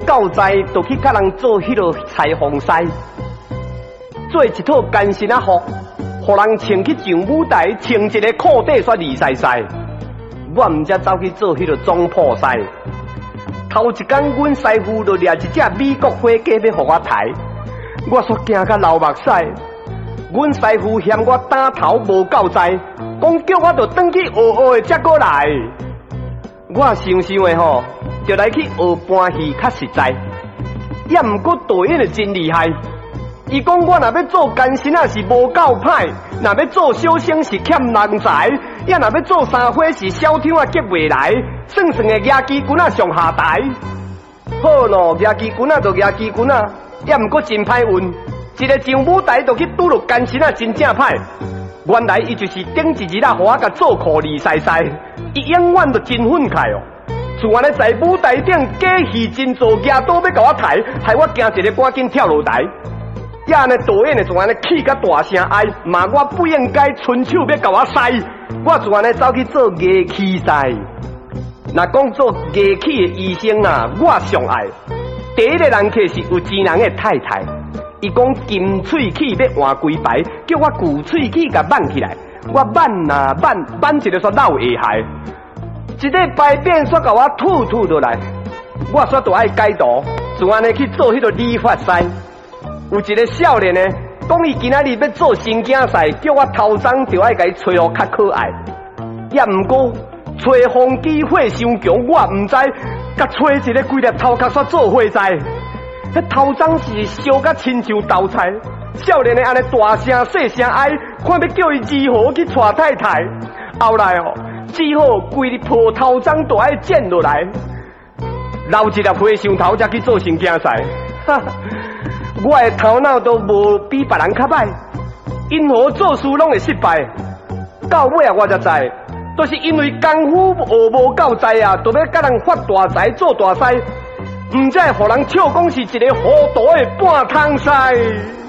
够在，就去甲人做迄落裁缝师，做一套干身啊服，互人穿去上舞台，穿一个裤底煞利晒晒。我毋则走去做迄落总铺师。头一天，阮师傅就掠一只美国火鸡要互我抬，我煞惊甲流目屎。阮师傅嫌我打头无够在，讲叫我着转去学学的才过来。我想想的吼，就来去学搬戏较实在。也毋过导演的真厉害，伊讲我若要做干身啊是无够歹，若要做小生是欠人才，也若要做三伙是小厂啊结袂来，算算的牙机棍啊上下台。好咯，牙机棍啊就牙机棍啊，也毋过真歹运。一个上舞台就去拄着干身啊，真正歹。原来伊就是顶一日啊，互我甲做裤利晒晒，伊永远都真愤慨哦。就安尼在舞台顶假戏真做，牙刀要甲我抬，害我惊一个赶紧跳落台。也安尼导演的就安尼气甲大声哀，骂我不应该伸手要甲我塞，我就安尼走去做乐器师。若讲做乐器的医生啊，我上爱。第一个人客是有钱人的太太。伊讲金喙齿要换规排，叫我旧喙齿甲挽起来。我挽啊挽一个煞漏下海，一个排便煞甲我吐落来。我煞就爱改图，就安尼去做迄个理发师。有一个少年呢，讲伊今仔日要做新竞赛，叫我头前就爱甲伊吹互较可爱。也毋过吹风机火伤强，我毋知，甲吹一个规粒头壳煞做火灾。迄头鬃是烧甲亲像豆菜，少年的安尼大声细声哀，看要叫伊如何去娶太太。后来哦，只好规日破头鬃都爱剪落来，留一粒花上头才去做新竞赛。哈，我的头脑都无比别人较歹，因何做事拢会失败？到尾啊，我才知，都是因为功夫学无够在啊，就要甲人发大财做大师。毋才会互人笑讲是一个糊涂的半桶师。